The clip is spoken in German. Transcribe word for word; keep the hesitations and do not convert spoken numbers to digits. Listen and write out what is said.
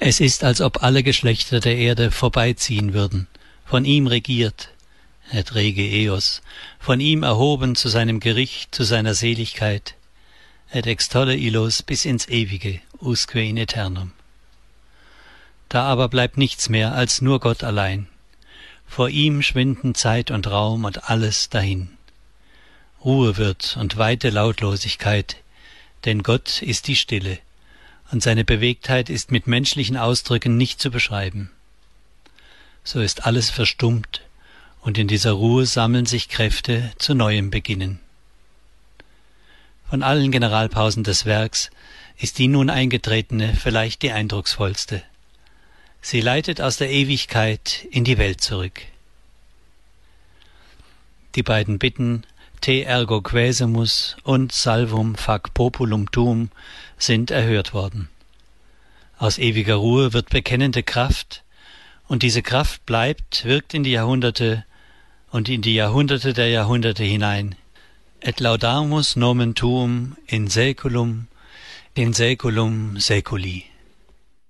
Es ist, als ob alle Geschlechter der Erde vorbeiziehen würden, von ihm regiert, et rege eos, von ihm erhoben zu seinem Gericht, zu seiner Seligkeit, et extolle illos bis ins Ewige, usque in aeternum. Da aber bleibt nichts mehr als nur Gott allein. Vor ihm schwinden Zeit und Raum und alles dahin. Ruhe wird und weite Lautlosigkeit, denn Gott ist die Stille, und seine Bewegtheit ist mit menschlichen Ausdrücken nicht zu beschreiben. So ist alles verstummt, und in dieser Ruhe sammeln sich Kräfte zu neuem Beginnen. Von allen Generalpausen des Werks ist die nun eingetretene vielleicht die eindrucksvollste. Sie leitet aus der Ewigkeit in die Welt zurück. Die beiden Bitten Te ergo quesemus und Salvum fac populum tuum sind erhört worden. Aus ewiger Ruhe wird bekennende Kraft, und diese Kraft bleibt, wirkt in die Jahrhunderte und in die Jahrhunderte der Jahrhunderte hinein. Et laudamus nomen tuum in saeculum, in saeculum saeculi.